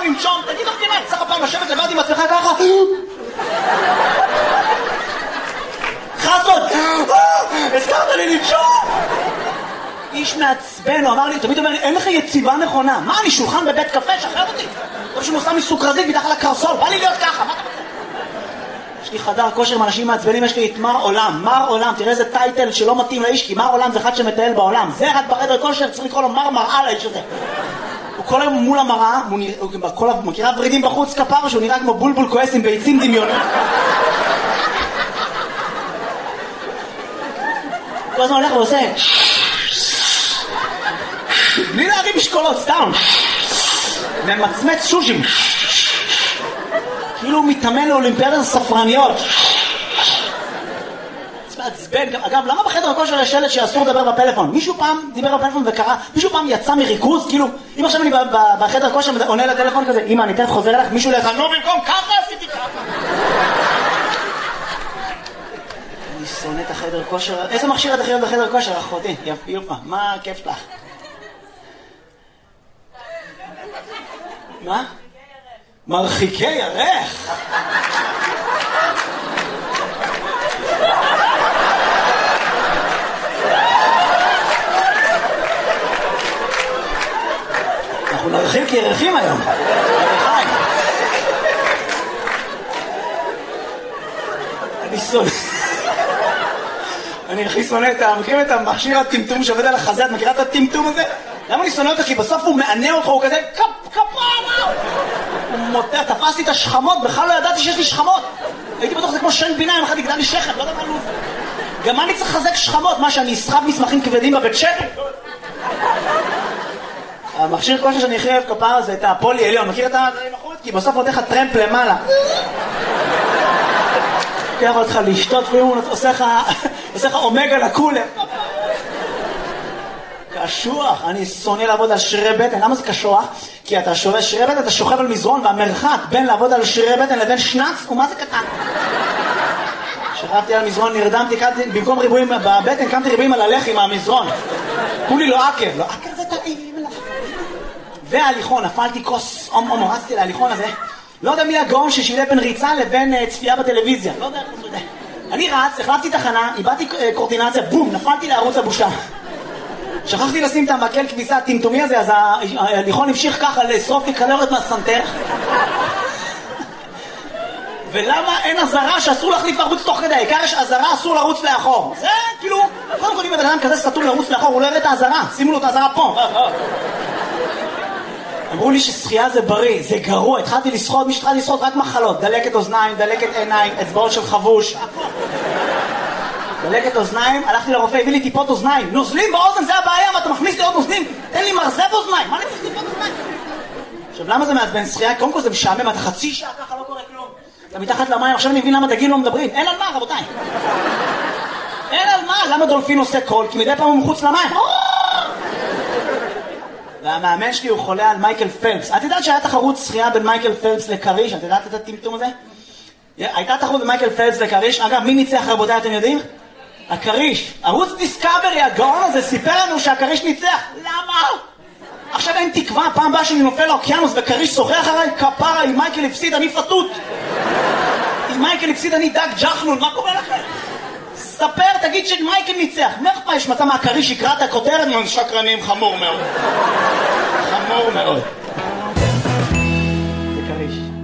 לנשום, תגיד לך כנה, צריך הפעם לשבת לבד עם עצמך ככה. חסות, הזכרת לי לנשום. איש מעצבן, הוא אמר לי, תמיד אומר לי, אין לך יציבה נכונה. מה, אני שולחן בבית קפה, שחרר אותי. טוב שהוא נוסע מסוכרזית מתחת לקרסול, בא לי להיות ככה, מה אתה רוצה? יש לי חדר כושר עם אנשים מעצבנים, יש לי את מר עולם. מר עולם, תראה איזה טייטל שלא מתאים לאיש, כי מר עולם זה אחד שמטייל בעולם. זה רק בחדר כושר, צריך לקרוא לו מר מראה לאיש הזה. הוא כל היום מול המראה, הוא מכירה ורידים בחוץ כפר, שהוא נראה כמו בולבול כועס עם ביצים דמיונות. כל הזמן הולך ועושה בלי להרים משקולות, סתם ומצמץ שושים כאילו הוא מתאמן לאולימפיאדת הספרניות. מעצבן. אגב, למה בחדר הכושר יש שלט שאסור לדבר בפלאפון? מישהו פעם דיבר בפלאפון וקרא, מישהו פעם יצא מריכוז, כאילו אם עכשיו אני בחדר הכושר עונה לטלפון כזה, אמא אני תכף חוזר אליך, מישהו לך לא במקום ככה עשיתי ככה. אני שונא את החדר כושר. איזה מכשיר את הכי אוהב בחדר כושר? אחותי, יופה, מה הכיף שלך? מה? מרחיקי ירך. אנחנו נרחיק ירחים היום. אני שונא. אני הכי שונא את מכירים את המכשיר הטמטום שעובד על החזה, את מכירה את הטמטום הזה? למה אני שונא אותך? כי בסוף הוא מענה אותך, הוא כזה כפרה! הוא מותח, תפסתי את השכמות, בכלל לא ידעתי שיש לי שכמות. הייתי בטוח זה כמו שן בינה, אם אחד יגדל לי שכם, לא יודע מה לוז. גם אני צריך לחזק שכמות, מה שאני אסחב מסמכים כבדים בבית שכם? המכשיר כושר שאני הכי אוהב כפרה זה את הפולי עליון, מכיר את המחוץ? כי בסוף נותן לך טרמפ למעלה. לוקח אותך לשתות והוא עושה לך אומגה לקולר. קשוח, אני שונא לעבוד על שרירי בטן. למה זה קשוח? כי אתה שרירי בטן, אתה שוכב על מזרון, והמרחק בין לעבוד על שרירי בטן לבין שנץ הוא מה זה קטן. שכבתי על מזרון, נרדמתי, במקום ריבועים בבטן, קמתי ריבועים על הלחי מהמזרון. כולי לא עקר, לא עקר זה טעים. וההליכון, נפלתי כוס, רצתי להליכון הזה. לא יודע מי הגאון ששילה בין ריצה לבין צפייה בטלוויזיה. לא יודע, לא יודע. אני רץ, החלפתי תחנה, איבדתי קורדינציה, בום, נפלתי לערוץ הבושה. שכחתי לשים את המקל כביסה הטמטומי הזה, אז ההליכון המשיך ככה לשרוף לי קלוריות מהסנטר. ולמה אין עזרה שאסור להחליף ערוץ תוך כדי? העיקר יש עזרה, אסור לרוץ לאחור. זה כאילו, קודם כל אם בן אדם כזה סתום לרוץ לאחור, הוא לא יראה את העזרה. שימו לו את העזרה פה. אמרו לי ששחייה זה בריא, זה גרוע. התחלתי לשחות, מי שהתחלתי לשחות רק מחלות. דלקת אוזניים, דלקת עיניים, אצבעות של חבוש. דלקת אוזניים, הלכתי לרופא, הביא לי טיפות אוזניים. נוזלים באוזן, זה הבעיה, מה אתה מכניס לי עוד נוזלים? תן לי מרזב אוזניים, מה אני צריך טיפות אוזניים? עכשיו, למה זה מעצבן שחייה? קודם כל זה משעמם, אתה חצי שעה ככה לא קורה כלום. אתה מתחת למים, עכשיו אני מבין למה דגים לא מדברים. אין על מה, רבותיי. אין על מה, למה דולפין עושה קול? כי מדי פעם הוא מחוץ למים. והמאמן שלי הוא חולה על מייקל פלפס. את יודעת שהיה תחרות שחייה בין מייקל פלפס לקריש? את יודעת את הטמטום הזה? הייתה תחרות בין מייקל פלפס לקריש. אגב, מי ניצח רבותיי, אתם יודעים? הקריש. ערוץ דיסקאברי, הגאון הזה, סיפר לנו שהקריש ניצח. למה? עכשיו אין תקווה, פעם באה שאני נופל לאוקיינוס וקריש שוחח עליי, כפרה, אם מייקל הפסיד אני פתות. אם מייקל הפסיד אני דג ג'חנון, מה קורה לכם? ספר, תגיד שמייקל ניצח. מה יש מצא מהקריש יקרא את הכותרת? שקרנים, חמור מאוד. חמור מאוד. זה קריש.